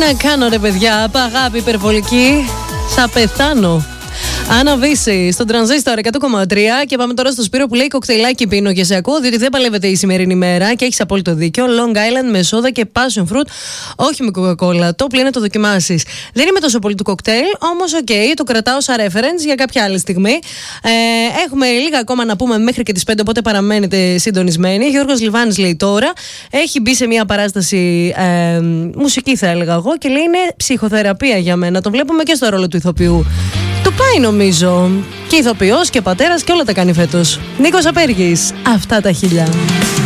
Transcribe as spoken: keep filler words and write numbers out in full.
να κάνω ρε παιδιά, αγάπη υπερβολική, θα πεθάνω. Άννα Βύση, στον Τρανζίστορ εκατό κόμμα τρία. Και πάμε τώρα στο Σπύρο που λέει κοκτέιλάκι πίνω και σε ακούω, διότι δεν παλεύεται η σημερινή μέρα και έχεις απόλυτο δίκιο. Long Island με σόδα και passion fruit, όχι με Coca-Cola. Το πλέον να το δοκιμάσεις. Δεν είμαι τόσο πολύ του κοκτέιλ, όμως οκ, okay, το κρατάω σαν reference για κάποια άλλη στιγμή. Ε, έχουμε λίγα ακόμα να πούμε μέχρι και τις πέντε, οπότε παραμένετε συντονισμένοι. Γιώργος Λιβάνης λέει τώρα, έχει μπει σε μια παράσταση ε, μουσική, θα έλεγα εγώ, και λέει είναι ψυχοθεραπεία για μένα. Το βλέπουμε και στο ρόλο του ηθοποιού. Το πάει νομίζω. Και ηθοποιός και πατέρας και όλα τα κάνει φέτος. Νίκος Απέργης. Αυτά τα χιλιά.